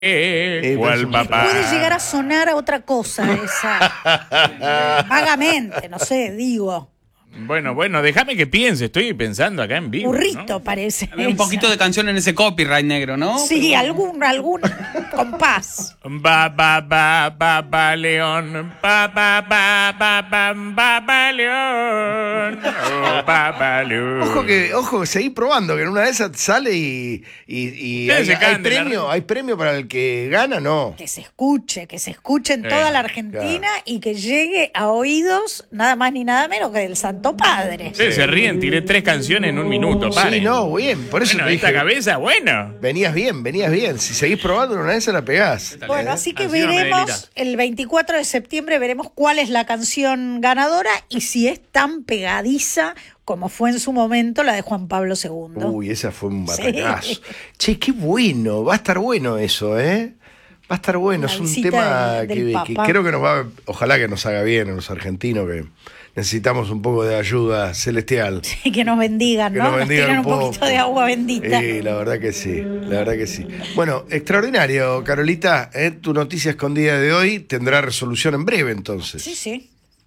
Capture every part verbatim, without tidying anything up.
Eh, ¿Cuál papá? Puede llegar a sonar a otra cosa esa. Vagamente, no sé, digo. Bueno, bueno, déjame que piense, estoy pensando acá en vivo. Burrito, ¿no? parece. Había un poquito de canción en ese copyright negro, ¿no? Sí, algún, algún compás. Ba, ba, ba, ba, ba, león. Ba, ba, ba, ba, ba, ba, ba, león. Oh, ba, ba, león. Ojo que, ojo, seguí probando, que en una de esas sale y, y, y hay, se hay caen de la premio, risa. hay premio para el que gana, ¿no? Que se escuche, que se escuche en Eh, toda la Argentina y que llegue a oídos nada más ni nada menos que del Santo Padre. Sí, se ríen, tiré tres canciones en un minuto, pare. Sí, no, bien, por eso Bueno, te esta dije, cabeza, bueno. venías bien, venías bien. Si seguís probando, en una de esas la pegás. Bueno, así que Así no me veremos delita. el veinticuatro de septiembre, veremos cuál es la canción ganadora y si es tan pegadiza como fue en su momento la de Juan Pablo segundo. Uy, esa fue un Sí. batacazo. Che, qué bueno, va a estar bueno eso, ¿eh? Va a estar bueno, La es un visita tema del- del que, que Papa. creo que nos va, ojalá que nos haga bien a los argentinos, que necesitamos un poco de ayuda celestial. Y que nos bendigan, Que ¿no? nos Nos bendigan tiran un un poco. poquito de agua bendita. Sí, la verdad que sí, la verdad que sí. Bueno, extraordinario, Carolita, ¿eh? Tu noticia escondida de hoy tendrá resolución en breve, entonces. Sí, sí.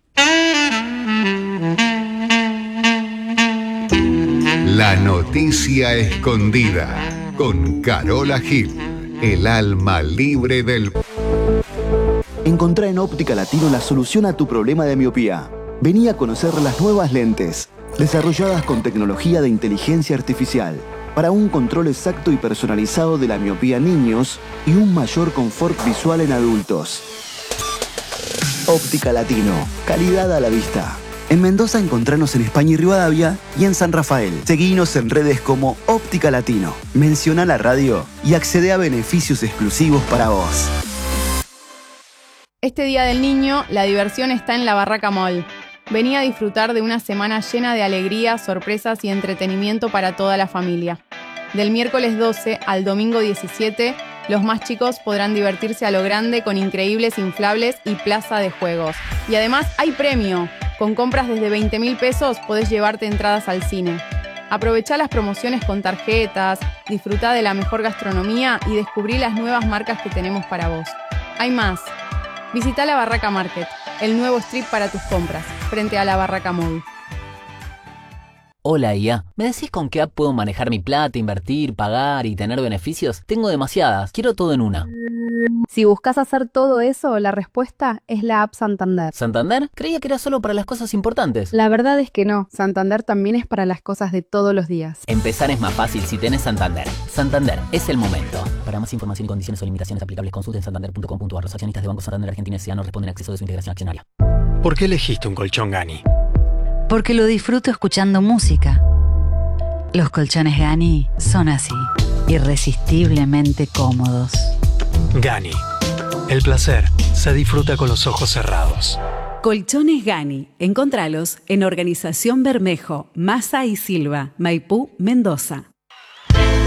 La noticia escondida con Carola Gil, el alma libre del... Encontrá en Óptica Latino la solución a tu problema de miopía. Vení a conocer las nuevas lentes, desarrolladas con tecnología de inteligencia artificial, para un control exacto y personalizado de la miopía en niños y un mayor confort visual en adultos. Óptica Latino, calidad a la vista. En Mendoza encontranos en España y Rivadavia y en San Rafael. Seguinos en redes como Óptica Latino. Menciona la radio y accede a beneficios exclusivos para vos. Este Día del Niño, la diversión está en la Barraca Mall. Vení a disfrutar de una semana llena de alegría, sorpresas y entretenimiento para toda la familia. Del miércoles doce al domingo diecisiete, los más chicos podrán divertirse a lo grande con increíbles inflables y plaza de juegos. Y además hay premio. Con compras desde veinte mil pesos podés llevarte entradas al cine. Aprovechá las promociones con tarjetas, disfrutá de la mejor gastronomía y descubrí las nuevas marcas que tenemos para vos. Hay más. Visitá la Barraca Market, el nuevo strip para tus compras, frente a la Barraca Mall. Hola I A, ¿me decís con qué app puedo manejar mi plata, invertir, pagar y tener beneficios? Tengo demasiadas, quiero todo en una. Si buscas hacer todo eso, la respuesta es la app Santander. ¿Santander? Creía que era solo para las cosas importantes. La verdad es que no, Santander también es para las cosas de todos los días. Empezar es más fácil si tenés Santander. Santander, es el momento. Para más información y condiciones o limitaciones aplicables, consulten santander punto com punto a r. Los accionistas de Banco Santander Argentina S A no responden a acceso de su integración accionaria. ¿Por qué elegiste un colchón Gani? Porque lo disfruto escuchando música. Los colchones Gani son así, irresistiblemente cómodos. Gani. El placer se disfruta con los ojos cerrados. Colchones Gani. Encontralos en Organización Bermejo, Massa y Silva, Maipú, Mendoza.